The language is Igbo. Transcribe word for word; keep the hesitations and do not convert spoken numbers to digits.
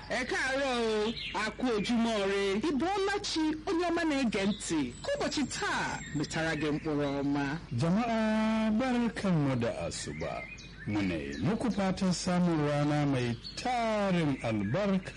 ẹ káàárọ̀ o àkú ojúmọ́ ire Ibuolachi onye ọma na-ege ntị ka ụbọchị taa metara gị mkpụrụ ọma. Jama'a barkanmu da asuba. Mune muku fatan samun rana mai tarin albarka.